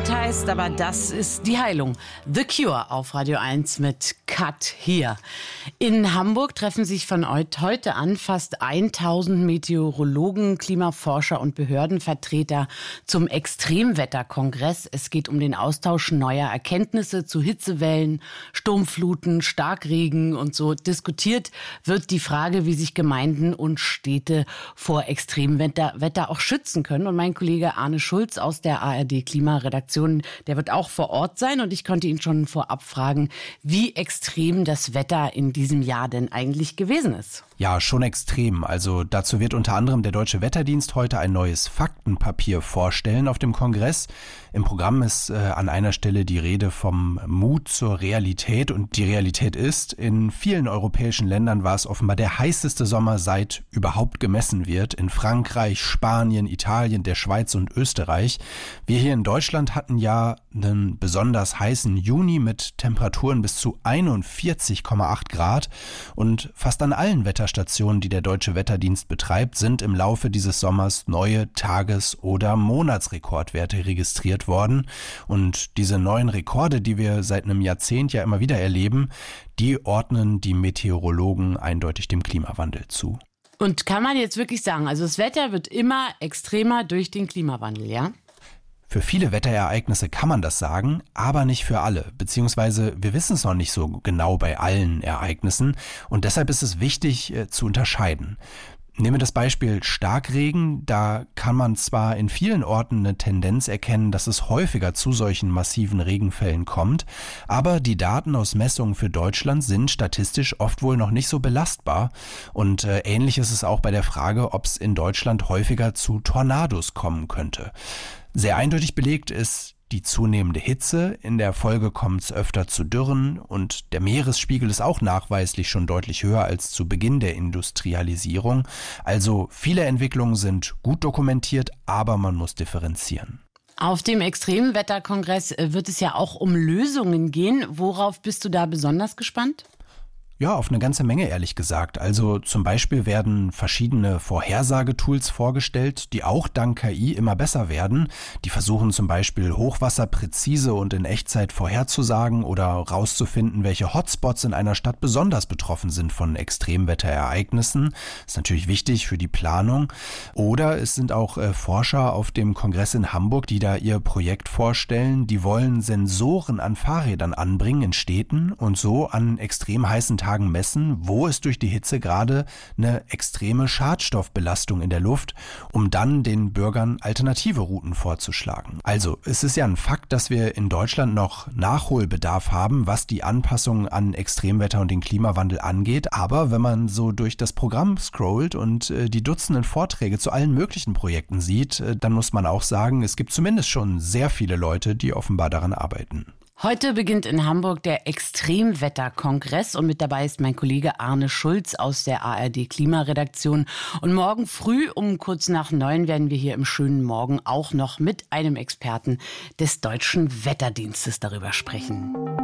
Cat heißt, aber das ist die Heilung. The Cure auf Radio 1 mit Cut hier. In Hamburg treffen sich von heute an fast 1000 Meteorologen, Klimaforscher und Behördenvertreter zum Extremwetterkongress. Es geht um den Austausch neuer Erkenntnisse zu Hitzewellen, Sturmfluten, Starkregen und so. Diskutiert wird die Frage, wie sich Gemeinden und Städte vor Extremwetter auch schützen können. Und mein Kollege Arne Schulz aus der ARD Klimaredaktion, der wird auch vor Ort sein. Und ich konnte ihn schon vorab fragen, wie extrem das Wetter in diesem Jahr denn eigentlich gewesen ist. Ja, schon extrem. Also dazu wird unter anderem der Deutsche Wetterdienst heute ein neues Faktenpapier vorstellen auf dem Kongress. Im Programm ist an einer Stelle die Rede vom Mut zur Realität. Und die Realität ist, in vielen europäischen Ländern war es offenbar der heißeste Sommer, seit überhaupt gemessen wird. In Frankreich, Spanien, Italien, der Schweiz und Österreich. Wir hier in Deutschland hatten ja einen besonders heißen Juni mit Temperaturen bis zu 41,8 Grad. Und fast an allen Wetterstationen, die der Deutsche Wetterdienst betreibt, sind im Laufe dieses Sommers neue Tages- oder Monatsrekordwerte registriert worden. Und diese neuen Rekorde, die wir seit einem Jahrzehnt ja immer wieder erleben, die ordnen die Meteorologen eindeutig dem Klimawandel zu. Und kann man jetzt wirklich sagen, also das Wetter wird immer extremer durch den Klimawandel, ja? Für viele Wetterereignisse kann man das sagen, aber nicht für alle. Beziehungsweise wir wissen es noch nicht so genau bei allen Ereignissen. Und deshalb ist es wichtig zu unterscheiden. Nehmen wir das Beispiel Starkregen. Da kann man zwar in vielen Orten eine Tendenz erkennen, dass es häufiger zu solchen massiven Regenfällen kommt, aber die Daten aus Messungen für Deutschland sind statistisch oft wohl noch nicht so belastbar. Und ähnlich ist es auch bei der Frage, ob es in Deutschland häufiger zu Tornados kommen könnte. Sehr eindeutig belegt ist die zunehmende Hitze. In der Folge kommt es öfter zu Dürren und der Meeresspiegel ist auch nachweislich schon deutlich höher als zu Beginn der Industrialisierung. Also viele Entwicklungen sind gut dokumentiert, aber man muss differenzieren. Auf dem Extremwetterkongress wird es ja auch um Lösungen gehen. Worauf bist du da besonders gespannt? Ja, auf eine ganze Menge, ehrlich gesagt. Also zum Beispiel werden verschiedene Vorhersagetools vorgestellt, die auch dank KI immer besser werden. Die versuchen zum Beispiel Hochwasser präzise und in Echtzeit vorherzusagen oder rauszufinden, welche Hotspots in einer Stadt besonders betroffen sind von Extremwetterereignissen. Das ist natürlich wichtig für die Planung. Oder es sind auch Forscher auf dem Kongress in Hamburg, die da ihr Projekt vorstellen. Die wollen Sensoren an Fahrrädern anbringen in Städten und so an extrem heißen Tagen messen, wo ist durch die Hitze gerade eine extreme Schadstoffbelastung in der Luft, um dann den Bürgern alternative Routen vorzuschlagen. Also es ist ja ein Fakt, dass wir in Deutschland noch Nachholbedarf haben, was die Anpassung an Extremwetter und den Klimawandel angeht. Aber wenn man so durch das Programm scrollt und die Dutzenden Vorträge zu allen möglichen Projekten sieht, dann muss man auch sagen, es gibt zumindest schon sehr viele Leute, die offenbar daran arbeiten. Heute beginnt in Hamburg der Extremwetterkongress und mit dabei ist mein Kollege Arne Schulz aus der ARD Klimaredaktion. Und morgen früh um kurz nach 9 werden wir hier im schönen Morgen auch noch mit einem Experten des Deutschen Wetterdienstes darüber sprechen.